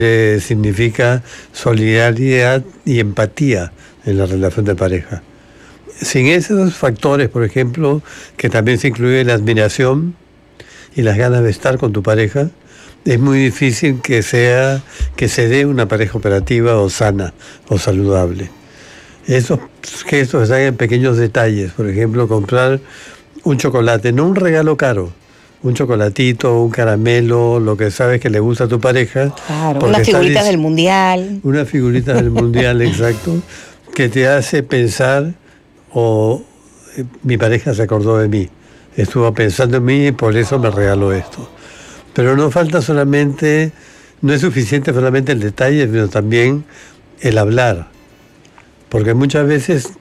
significa solidaridad y empatía en la relación de pareja. Sin esos factores, por ejemplo, que también se incluye la admiración y las ganas de estar con tu pareja, es muy difícil que se dé una pareja operativa o sana o saludable. Esos gestos están en pequeños detalles, por ejemplo, comprar un chocolate, no un regalo caro, un chocolatito, un caramelo, lo que sabes que le gusta a tu pareja. Claro, unas figuritas del mundial. Unas figuritas del mundial, exacto, que te hace pensar, mi pareja se acordó de mí, estuvo pensando en mí y por eso me regaló esto. Pero no es suficiente solamente el detalle, sino también el hablar. Porque muchas veces